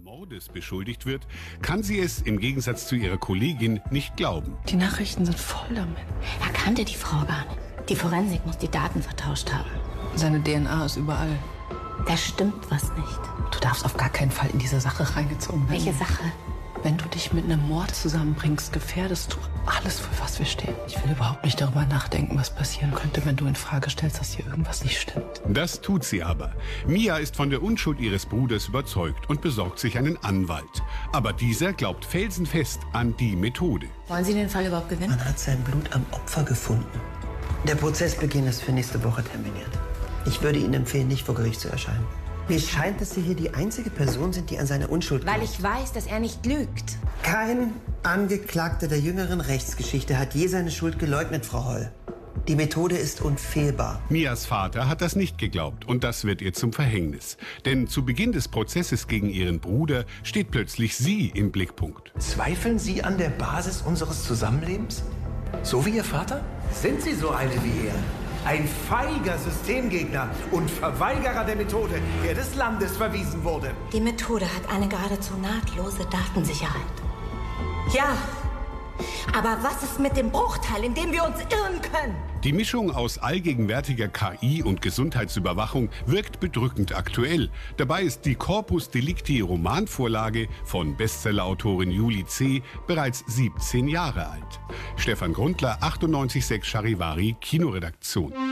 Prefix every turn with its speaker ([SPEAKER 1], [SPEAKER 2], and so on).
[SPEAKER 1] Mordes beschuldigt wird, kann sie es im Gegensatz zu ihrer Kollegin nicht glauben.
[SPEAKER 2] Die Nachrichten sind voll damit.
[SPEAKER 3] Er kannte die Frau gar nicht. Die Forensik muss die Daten vertauscht haben.
[SPEAKER 2] Seine DNA ist überall.
[SPEAKER 3] Da stimmt was nicht.
[SPEAKER 2] Du darfst auf gar keinen Fall in diese Sache reingezogen werden.
[SPEAKER 3] Welche Sache?
[SPEAKER 2] Wenn du dich mit einem Mord zusammenbringst, gefährdest du alles, für was wir stehen. Ich will überhaupt nicht darüber nachdenken, was passieren könnte, wenn du in Frage stellst, dass hier irgendwas nicht stimmt.
[SPEAKER 1] Das tut sie aber. Mia ist von der Unschuld ihres Bruders überzeugt und besorgt sich einen Anwalt. Aber dieser glaubt felsenfest an die Methode.
[SPEAKER 3] Wollen Sie den Fall überhaupt gewinnen?
[SPEAKER 4] Man hat sein Blut am Opfer gefunden. Der Prozessbeginn ist für nächste Woche terminiert. Ich würde Ihnen empfehlen, nicht vor Gericht zu erscheinen. Mir scheint, dass Sie hier die einzige Person sind, die an seine Unschuld glaubt.
[SPEAKER 3] Weil ich weiß, dass er nicht lügt.
[SPEAKER 4] Kein Angeklagter der jüngeren Rechtsgeschichte hat je seine Schuld geleugnet, Frau Holl. Die Methode ist unfehlbar.
[SPEAKER 1] Mias Vater hat das nicht geglaubt und das wird ihr zum Verhängnis. Denn zu Beginn des Prozesses gegen ihren Bruder steht plötzlich sie im Blickpunkt.
[SPEAKER 5] Zweifeln Sie an der Basis unseres Zusammenlebens? So wie Ihr Vater?
[SPEAKER 6] Sind Sie so eine wie er? Ein feiger Systemgegner und Verweigerer der Methode, der des Landes verwiesen wurde.
[SPEAKER 3] Die Methode hat eine geradezu nahtlose Datensicherheit. Ja, aber was ist mit dem Bruchteil, in dem wir uns irren können?
[SPEAKER 1] Die Mischung aus allgegenwärtiger KI und Gesundheitsüberwachung wirkt bedrückend aktuell. Dabei ist die Corpus Delicti Romanvorlage von Bestsellerautorin Julie C. bereits 17 Jahre alt. Stefan Grundler, 98.6 Charivari, Kinoredaktion.